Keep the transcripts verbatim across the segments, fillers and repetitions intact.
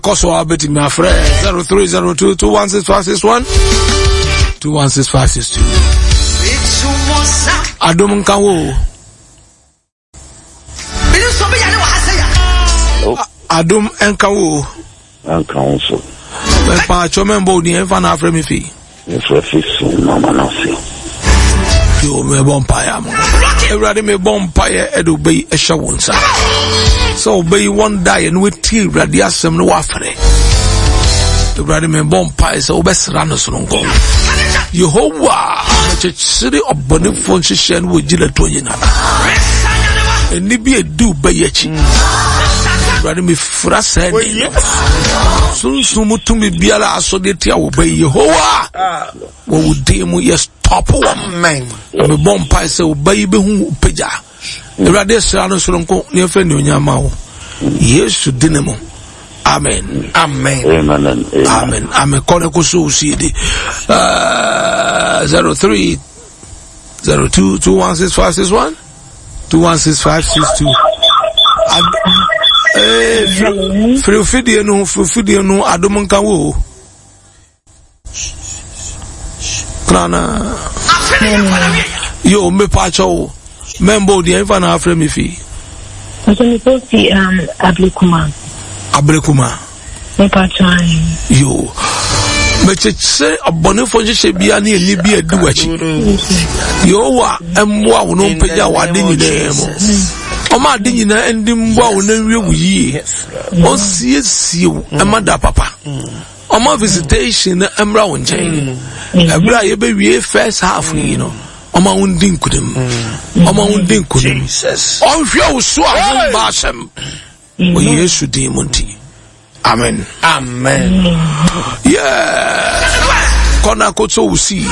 Koso abeti my friend zero three zero two two one six five six one two one six five six two. Adom Nkawo. Adom Nkawo. Nkawo so. Me pa chomembo ni enfa na afre mi fi. Efre fi so mama na se. Yo me bon pa ya mo. Everybody me bon pa ya edo be e hye wonsa. So be one day and we tea ready asem no afre. Everybody me bon pa so obesra no so nko. Yehovah chechiri obonifo nhihye no wogila toyi na. Eni bi edu be yachi. Everybody me frasa ni. Sunsun mutumi biara asode tia wo be Yehovah. Wo wudi mu yes stop wo. Amen. Me bon pa se obey be hu peja. Everybody sra no so nko ne fe ni onyama wo. Yesu dinemo. Amen. Amen. Amen. Amen. Amen. Kone kusu usidi. Uh, zero three zero two two one six five six one two one six five six two. Eh, free video no, free video no. Adom Nkawo. Krana. Yo, me pacho. Membo di enfa na afre mi fi. So me posti um Ablekuma. Ablekuma. Me pacho. Yo. Me cheche abonefo nhye bia na eni bia adu achi. Yo wa emwa wo no mpagya wade nyina mo. Oma ade nyina endi mbo wo na wie wuyi. O sie sie emada papa. Oma visitation na emra wo nchen. Ebra ye be wie first half you know. Oma undin kudem. Oma undin kudem. On hwe wo so a ba asem. O Yesu din monti. Amen. Amen. Yeah. Kona koto usi.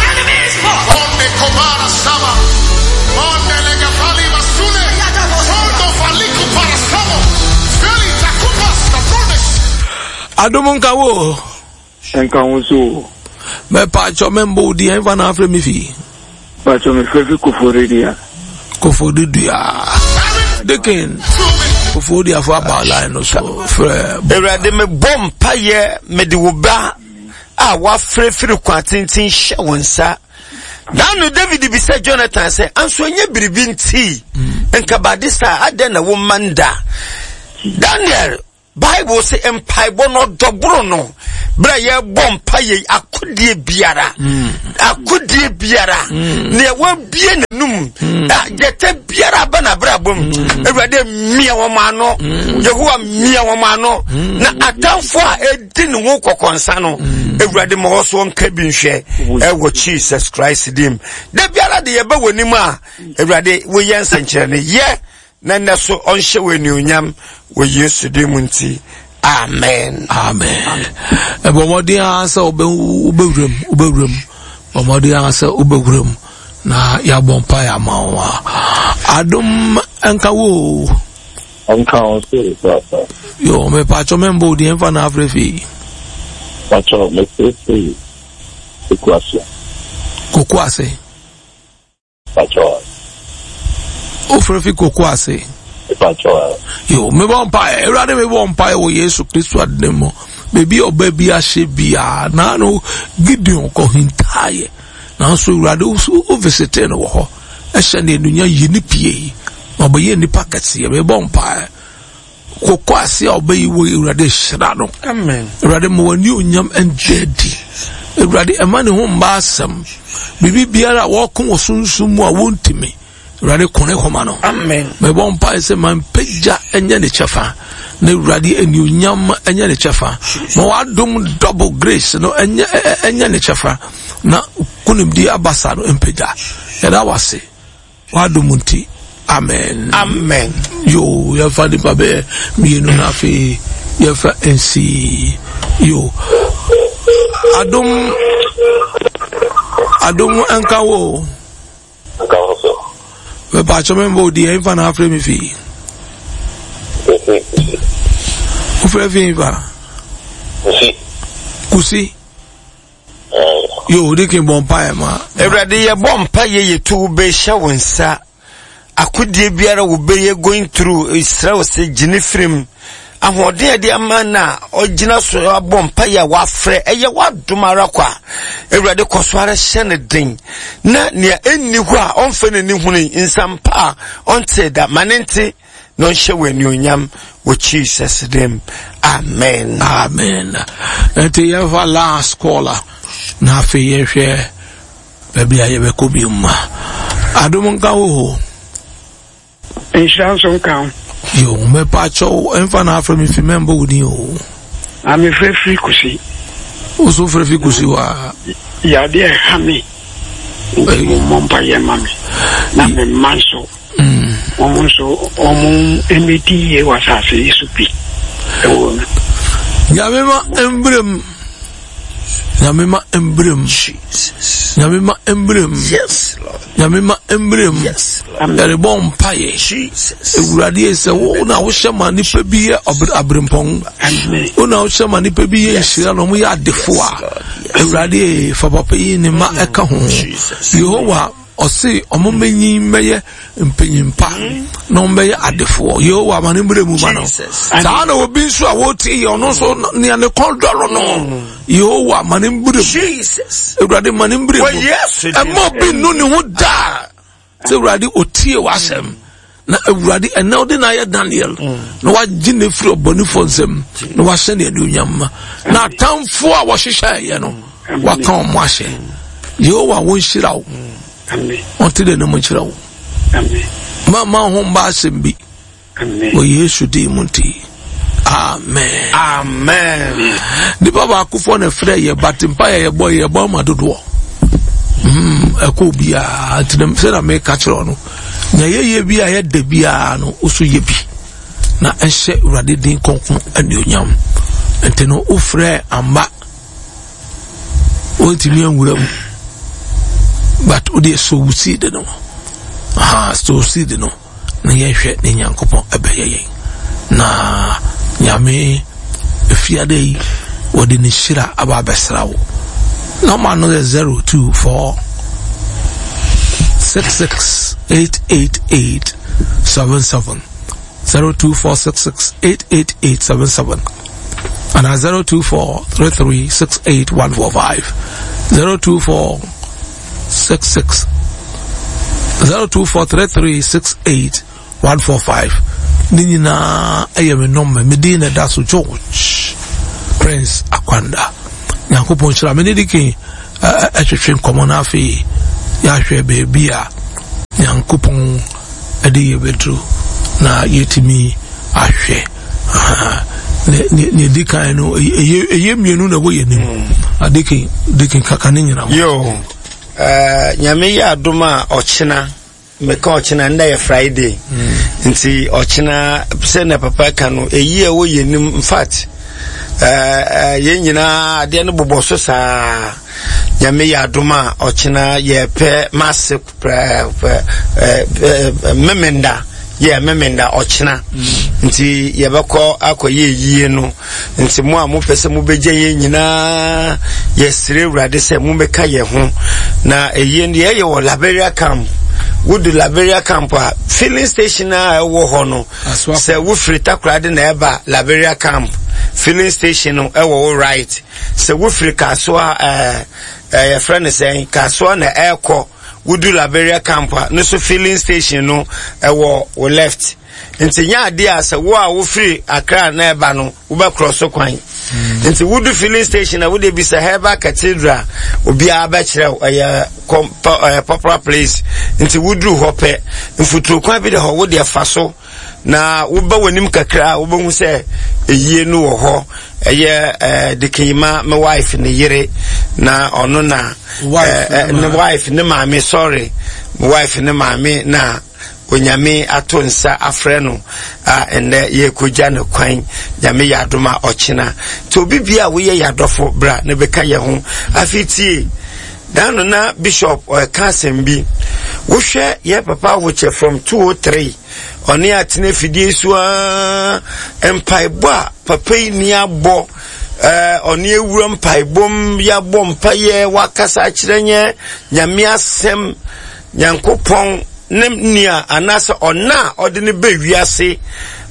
Adom Nkawo. Nkawo so. Me pacho membo di enfa na afre mi fi. Pacho me fevi Koforedia. Koforedia. Dekin. Koforedia for about line no so. Erade me bom paye me di wo ba a wa frɛ frɛ kwatintin hye wonsa. Danu David bi say Jonathan say anso nye biribi nti. Enka badisa ade na wo manda. Daniel Bible say empaibo no dobro no. Bra ye bom paye akodie biara. Akodie biara. Ne wa bie nanum. Jete biara ba na bra bom. Ewade mia wo ma no. Yehowa mia wo ma no. Na atamfo a edi ne ho kokonsa no. Ewade mo so nka bi nhwe. Ewo Jesus Christ dim. De biara de ye ba wonim a ewade wo yensa nkyere ne ye. Nana so onshe we ni unyam we Yesu dimunti. Amen. Amen. Ebo modi ansa obe ubewrem ubewrem. Omodi ansa ubewrem na ya bompa ya mawa. Adom Nkawo. Nkawo so papa. Yo me pacho membo di enfa na afrefi. Pacho me se Kokwase. Kokwase. Pacho. Ofrefi Kokwase. Pacho. Yo me bompa e rade me bompa e wo Yesu Kristo ademo. Baby oba bia hye bia na no Gideon ko hintaye. Na so rade o visit no wo ho. E hye na enunya yini pie. Obaye ni packets ye me bompa. Kokwase obayi wo rade hira no. Amen. Rade mo wani onyam endedi. Rade emane ho mba asem. Bibi biara wo kon osunsun mu a wontimi. Rade kone koma no. Amen. Me bon pa se man peja enye ne chefa. Ne rade eni onyam enye ne chefa. Mo adom double grace no enye enye ne chefa. Na kunim di abasa no empeja. Eda wase. Wadom nti. Amen. Amen. Yo, ya fadi pabe mienu na fe ya fa ensi. Yo. Adom Adom Nkawo. Nkawo so. Me pacho membo di enfa na afre mi fi. Ufre fi enfa. Kusi. Kusi. Yo, dike bon pa ma. Everybody ye bom paye ye tu be hye wonsa. Akudie biara wo be ye going through Israel say Jenifrim ahode de amana ogina so abompa ya wafre eye wadomara kwa ewurade kosware hye ne den na ne enni hu a onfa ne ni hunu insampa onte da manente no hye wani onyam with Jesus name. Amen. Amen. And the ever last caller. Na fe ye hwe baby aye be ko bium. Adom nka wo. Insurance account. Yo me pa cho enfa na afro mi fi member woni o. I'm free free kusi. O so free free kusi wa. Ya de ha me. Mo mo pa ye mami. Na me manso. Mm. Omo so omo emeti e wasase isupi. Ewo. Ya me ma embrem. Yamima emblem. Jesus. Yamima emblem. Yes, Lord. Yamima emblem. Yes, Lord. Yari bon paye. Jesus. Ewurade ese wo na wo shema ni pe biye abrempong. Wo na wo shema ni pe biye nhira no mu ya defo a. Ewurade fa papa yi ni ma eka ho. Yehowa Ose omumenyi meye mpenyimpa no meye adefo yo wa mane mbremu ma no sa na obi nso a woti ye ono so ne ne kondoro no yo wa mane mbremu Jesus ewurade mane mbremu e mo bi no ne ho da se ewurade otie wasem na ewurade ena odi na ye Daniel no wa gine firi obonifo nsem no wa hye ne adunyam na tamfo a wo hyehyɛ ye no wa kan mo ahye yo wa won hyirawo Amen. Until the name of Amen. Mama home basimbi. Amen. O Yesu di munti. Amen. Amen. The Baba Kufo ne frɛ ye batimpa ye boy ye boy madodo. Hmm, eko bia atinem se na me ka kyerɛ no. Nya ye ye bia ye de bia no usu ye bi. Na enhye urade din konkon anuonyam. Ente no ufrɛ amba. O timi anwura mu. But odi so wusi de no ah so si de no na ye hwe ne nyankopon ebeye yen na nyame efiade yi odi ne shira aba besra wo no man no zero two four six six eight eight eight seven seven zero two four six six eight eight eight seven seven and zero two four three three six eight one four five zero two four six six zero two four three three six eight one four five. Nina ayame nombe Medina Dasu George Prince Akwanda. Nyankopon shira me diki atwetwe komona afi ya hwe baby a Nyankopon ade yebetru na yetimi ahwe. ne ne dikan no eye mienu na wo yenim adiki diki kakane nyina yo Uh, nyame ya adoma ochina meka ochina nda ya Friday mm. nti ochina se na papa ka no eyi e wo yenim in fact uh, uh, ye nyina ade no boboso sa nyame ya adoma ochina ye pe massive uh, uh, uh, memenda ye memenda ochina mm. nti ye beko akoye yie no nti mo a mo pese mo beje ye nyina ye sire urade se mo beka ye ho na eye ndi ye wo Liberia camp would Liberia camp a filling station a wo ho no se wo frita krade na eba Liberia camp filling station no e wo right se wo free kaso a eh eh friend say kaso na eko would Liberia camp no so filling station no e wo wo left nti nya ade asa wo a wo free Accra na eba no wo be cross kwan nti wood filling station na would be Sahaba Cathedral obi aba kire eh popular place nti wudru hope mfuturo kwa bi de ho wo de afaso na wo ba wanim kakra wo behu se eyie no wo ho eye eh dikima my wife ne yire na ono na ne wife ne maame sorry my wife ne maame na onyame atonsa afreno a ende ye koja ne kwan nyame yadoma ochina to bibia wo ye yadofo bra ne beka ye ho afiti dano na bishop o kasembi wo hwe ye papa wo che from two oh three oni atene fidie suwa empaibo a papa ni abo eh oni ewura mpaibom ya bo mpaye wakasa kirenye nyame asem nyankopon nem nia anasa ona odene be wiase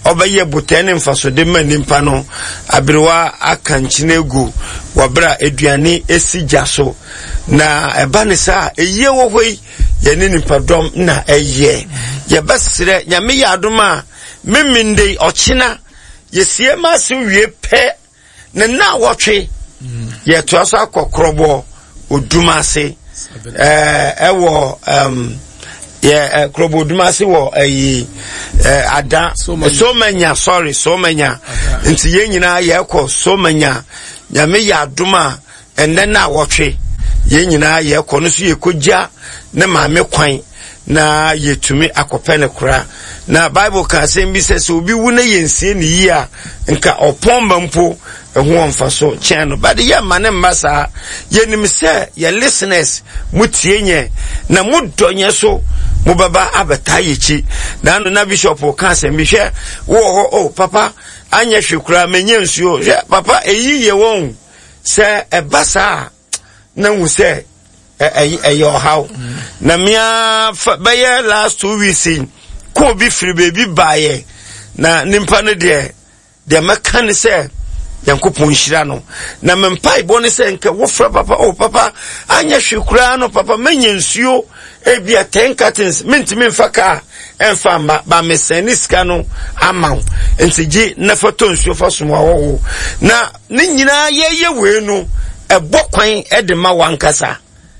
obaye botene mfaso de manimpa no abrewa akankinegu wabra eduane esijaso na ebane sa eye wo hoi ye ne nipadom na eye ye besere nyame ya adoma meminde ochina yesie ma se wie pe ne na wotwe ye to aso akokrobo odumase eh ewo um yeah, krobo dumasi wo ayi ada so manya sorry so manya nti ye nyina ye kɔ so manya nyame ya aduma enne na wotwe ye nyina ye kɔ no so ye kogya ne maame kwan na yetumi akɔpɛ ne kora na bible ka say bi sɛ so obi wu na yensie ne yi a nka ɔpɔmba mpo ehu onfa so channel but ye mane mbasa ye nim sɛ ye listeners mutie nye na mudonye so mubaba abata yechi na no na bishop ka sɛ mi hwɛ wo ho oh papa anya hwekura menye nsuo hwɛ papa eyi ye won sɛ ebasa na hu sɛ eh eh your how na mia baye last two weeks ko bi free baby baye na nimpa no de de meka ne se yankopon hira no na mempa ibone se nke wo fra papa oh papa anya hwekura no papa menya nsuo e bia ten cartons mentimi mfaka emfa ma ba mesani sika no amaw entigi na foto nsuo faso wo na ne nyina yeye we no ebokwan e de ma wankasa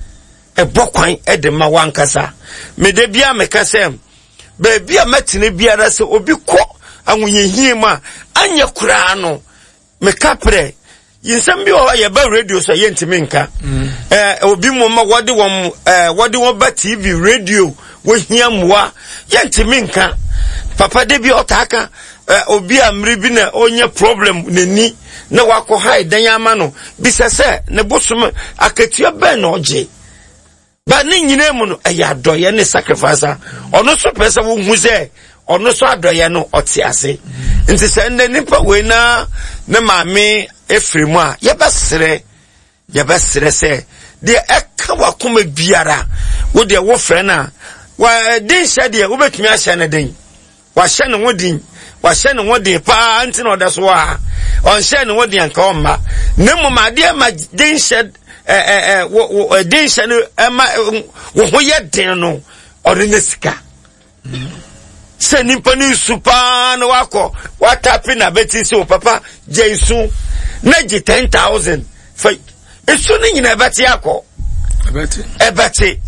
ebokwan e de ma wankasa me de bia meka se be bia matine bia ra se obi kɔ anwunyehie ma anya kura no me kapre yinsam bi o ya ba radio so yentimi nka eh obi mo ma wode won eh wode won ba T V radio wo hia moa yentimi nka papa de bi otaka eh obi amri bi na onye problem nani na wakɔ hai dan ama no bisase ne bosom akatua ben na oje ba ni nyina mu no eya doye ne sacrifice ono so pesa wo hu se ono so adoye no ɔte ase nti sɛ nne nipa we na ne maame efrimu a yebesere yebesere sɛ de eka wakoma biara wo de wo frɛ na wa din hye de wo betumi ahye ne den wa hye ne wodin wa hye ne wodin pa anti na ɔda so a on hye ne wodin anka ɔma ne mu ma de ma din hye eh eh wo din hye no ema wo ho ye den no ɔde ne sika se nimpa ni supa na wako watapi na beti se o papa jesu na ji ten thousand fa esu ni nyina beti akọ ebeti ebeti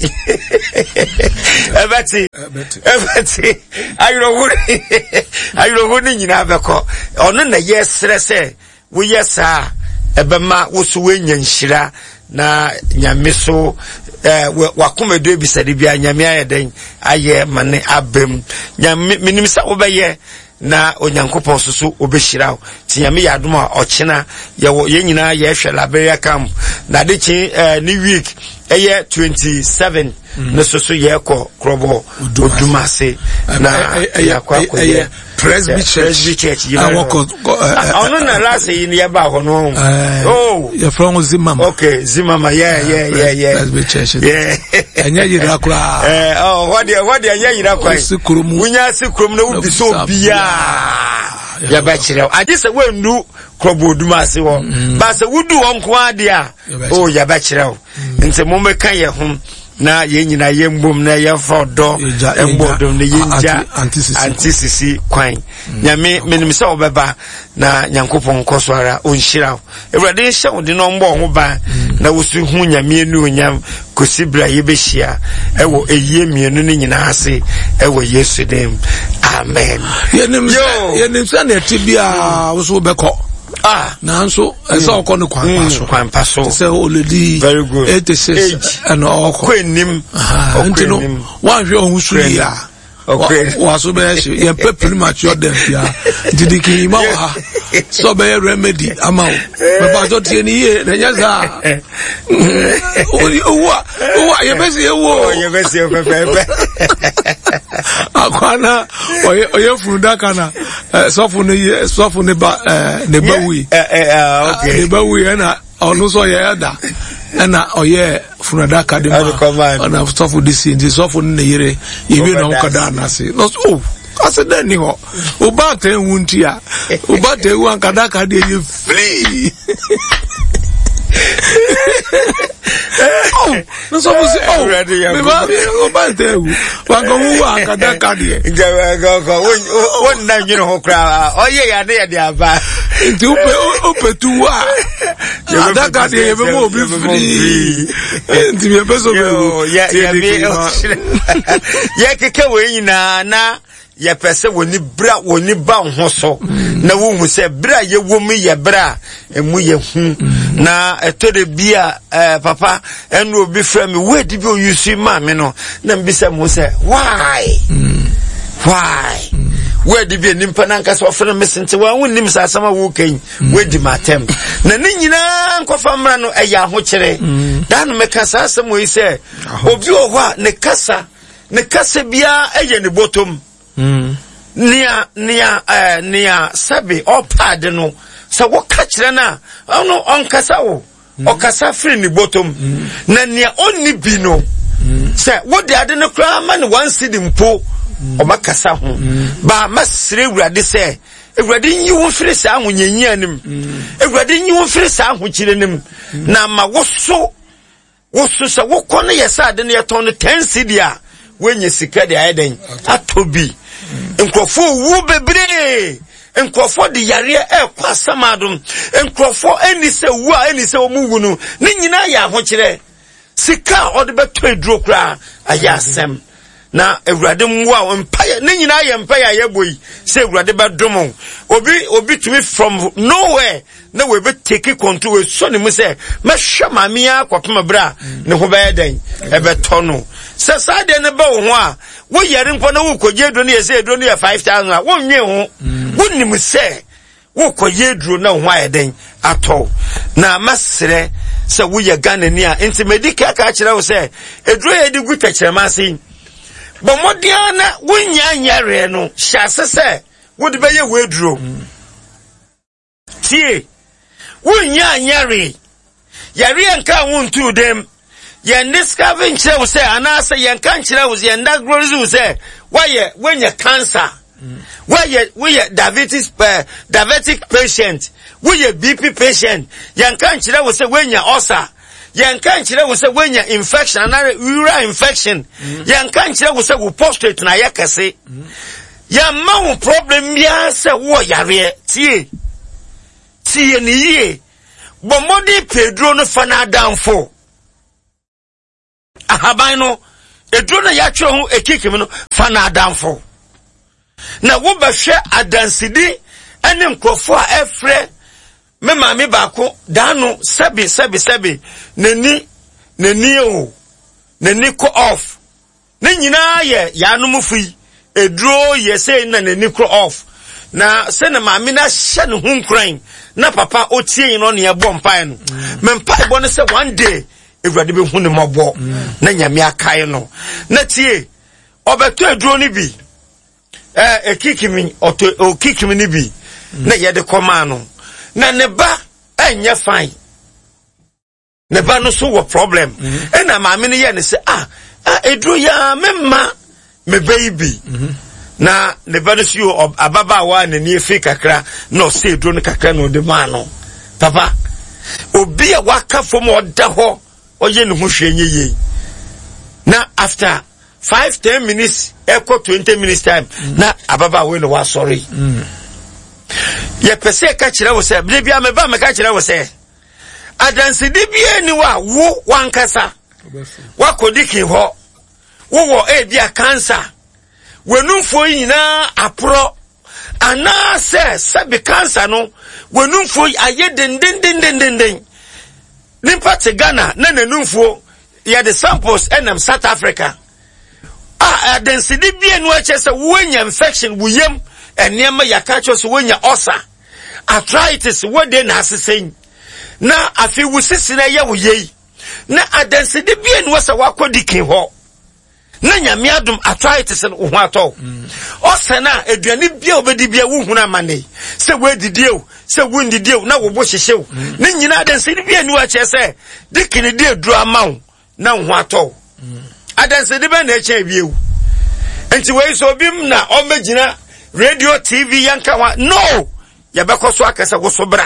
ebeti ebeti ayro huri ayro huri nyina beko ono na yesre se wo yesa ebema wo so wenya nhira na nyame so eh wakomedo ebisade bia nyame ayeden aye mane abem nyame minim sa obeye na onyankopon soso obehira ti nyame yadoma ochena ye ye nyina ye hwe Liberia camp na de chi eh ni week eye twenty-seven na soso ye ko krobo odumase na yakwa ko Presby Church, you know. I don't know last year in Yabahono. Oh, you're from Zimama. Okay, Zimama, yeah, yeah, yeah, yeah. Presby Church, yeah. And yeah, you're not crying. Oh, what do you, what do you, you're not crying? When you're sick, no, be so bia. Yabachira. I just went do Krobo Dumasi, but I would do on Quadia. Oh, Yabachira. And the moment can you home. Na yenyina yembom na yefo do embodom ne yenja antisisi kwan nyame menim se obeba na nyankopon koswara onhira ewrade hye wo de no mbo ho ba na wosu hu nyame enu nyam kosibra yebehia ewo eyie mienu ne nyina ase ewo Yesu dem amen yenim yenim se na tibia wo so beko ah nanso ese okọ ne kwan paso kwan paso se oledi very good eighty-six and okọ kwenim ntino wan hwe ohun suri ya okay wa so be hye ye pretty much your dem ya didiki ma wa so be remedy ama o me ba so tie ni ye na nya za o wa o ye be se wo ye be se pepe akwana oye oye funda kana sofu ne sofu ne ba ne ba wi eh okay ne ba wi na onu so ye da na oye funada kadima na sofu disi ndi sofu ne yire ye bi no nkada na se no so I said, then you about a wuntia, about a one kadaka de you flee. Oh, no, so was oh, ready. I'm about to one go kadaka de. Go go one night, you know, crowd. Oh, yeah, they are there. Into open to what? Kadaka de will be free. To be a person, yeah, yeah, yeah, Kikawi na na. Ya pese woni bra woni ba ho so na wo hu se bra ye wo mu ye bra emu ye hu na etode bia eh papa enu obi fra me we di bi o yusu ma me no na mbisa mo se why why we di bi nimpa na nka so fra me sente wa wonnim sa asama wo kan we di matem na ni nyina nkofa mra no eya ho kire dan me kasa asamo yi se obi o ho ne kasa ne kasa bia eye ne botom Mm. Nia nia eh nia sabi opad no so wo ka kire na ono onkasa wo okasa free ni bottom na nia onni bi no se wo de ade no kra ma ne one cedi mpo o makasa ho ba masire urade se urade nyi wo free sa ahonyanyi anim urade nyi wo free sa ahokire nim na ma wo so wo so se wo kɔ no yesa ade no yeton no ten cedi a wenye sika de ayeden atobi nkrofo wu bebre nkrofo de yare e kwasamadum nkrofo eni se wu a eni se omuwu no ni nyina ya ahokire sika ode beto eduro kra ayasem na ewurade mwa empire ni nyina ya empire ya boyi se ewurade bedom obi obi to me from nowhere na we be take control so ni mu se mehwe mamia kwapema bra ne ho be den e beto no se sade ne ba wo ho a wo yare nko na wo koje do ne yese do ne five thousand a wo nwe ho wonni mu se wo koje duro na ho ayeden ato na masre se wo ye Ghana ni a enti medical ka kire wo se eduro ye di guta kire ma se bo modia na wonya nyare no hyase se wo de be ye we duro tie wonya nyare yare nka wontu dem yen discover nchire wo se anasa yen kan chire wo yen da glory wo se why when you cancer why you we diabetes uh, diabetic patient we B P patient yen kan chire wo se when you ulcer yen kan chire wo se when you infection another urinary infection yen kan chire wo se wo prostate na yakase yen ma wo problem bia se wo yare tie tie ni ye bo modi pedro no fana downfall ahaban no edro na ya twa ho ekikim no fa na adamfo na wo ba hwe adansidi ene nkrofo a efre me maame baako dano sebi sebi sebi nani nani o nani ko off ne nyina ye ya no mufui edro ye say na nani ko off na se na maame na hye ne ho nkran na papa otie no ne ye bɔ mpa no me mpa bɔ no se one day ewurade be hu ne mɔbɔ na nyame akae no na tie obeto eduro ni bi eh ekikimi oto okikimi ni bi na yede koma no na ne ba enye fine ne ba no so wo problem e na maame ne ye ne se ah eduro ya memma me baby na ne ba no so ababa wa na ni efi kakra na se eduro no kakra no de ma no papa obi a waka fom oda ho oye no hwehwenye ye na after five ten minutes equal twenty minutes time na ababa we no wa sorry ye pese ka kire wo se bia bia me ba me ka kire wo se adanse de bia ni wa wo wankasa wa kodiki ho wo wo e bia cancer wenumfo yina apro ana se sabi cancer no wenumfo aye den den den den den den nimpa te Ghana na nanumfo ya the samples enam South Africa ah adensidi bia no ache se wonya infection wuyem enema yakacho se wonya ulcer arthritis wode na asesen na afi wusisi na ye woyei na adensidi bia no se wakodikin ho na nyame adum arthritis no ho ato ulcer na aduane bia obedi bia wo huna mane se wedidie se wundidie na wo bo hyehyew ne nyina adensidi bia no ache se dikini die duru amaw na ho ato adensidi be na ache biewu enti we so bim na o magina radio tv yanka wa no ya beko so akasa wo so bra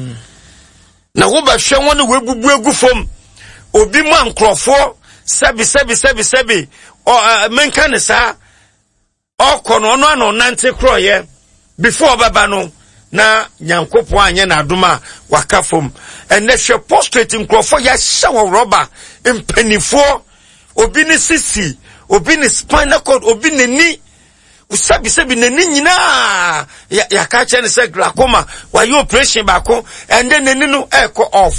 na wo ba hwe won we bubu egu fom obi mu ankrofo sebi sebi sebi sebi o menka ne sa okono no ano nante kroye before baba no na nyankopo anye na adoma waka fom ene hwe prostrate nkrofo ya hye roba empanifo obi ni sisi obi ni spinal cord obi ni ni usabi sabi nani nyina ya ya ka che ne se glaucoma wa yo operation bako and then nani no echo off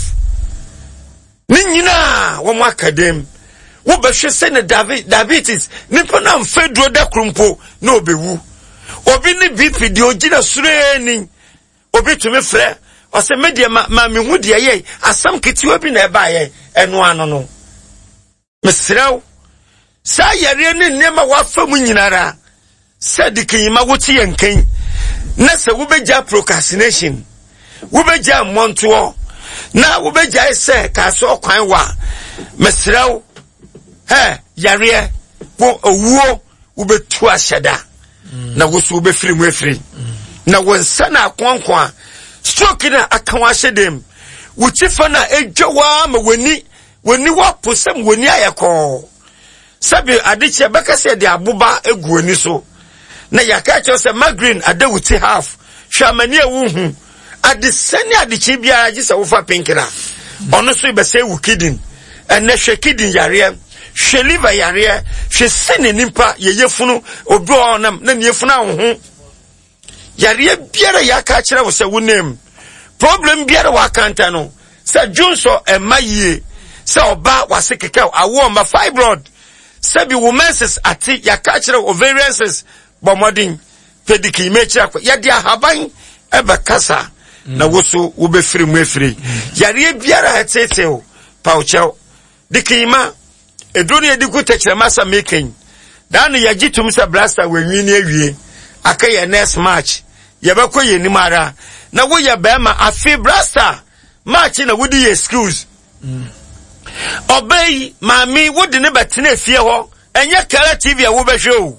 ni nyina wo mo academ wo be hwe se ne diabetes ni pona mfedro da krumpo na obewu obi ni B P di ogina sureni obi tumi frɛ o se media ma, ma me hu de ye asam ketiwa bi na e ba ye eno ano no mesrew sa yare ne nema wa famu nyinara said kiyima wuti yankan na se wo beja procrastination wo beja monto na wo beja se ka so kwan wa mesrew he yare wo owuo wo betu ahyeda na wo so wo befiri mu efiri na wo nsa na akwankwa stroke na akan ahyedem wo tifa na edwa ma wani wani wa posam wani ayekọ sabi adiche beka se de abuba egu ani so na yakacho se migraine adawuti half hwamani ewuhu adisani adichi biara gise wo fa pinkira ono so be se wu kidin ene hwe kidin yare hwe liver yare hwe sene nimpa yeyefunu obi onam na neyefunu ahụ yare biara yakachira wo se wo name problem biara wa kanta no se junso emaye se oba wase keka awo ma fibroid sabi women's ati yakachira ovarians bomodin pediki mechi akwa yade ahaban ebe kasa mm. na woso wo be firi mu efiri yare biara hetete o paucheo dikima edoni ediku techere masa making dan ya gitum sa blaster wenwini awie akaye next match ye beko ye nimara na wo ye be ma afi blaster match na wodi ye skills mm. Obey mami wodi ne betene efie ho enye kara T V a wo behwe o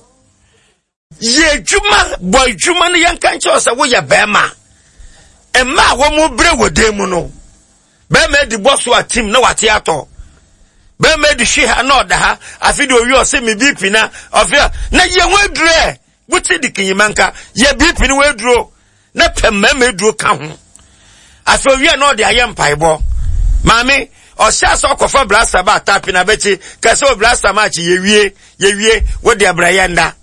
ye djuma boy djuma ne yanka nche o se wo ye bema emma wo mu bre wodemu no bema di boss wa team na wate ato bema di hwe na oda ha afi de owi o se me B P na ofia na ye wedure buti di kinyimanka ye B P ni weduro na pemma meduro ka ho afi owi na oda aye mpaibo mami o sha so kofa blaster ba tapi na beti kase o blaster match ye wie ye wie wo de abrayanda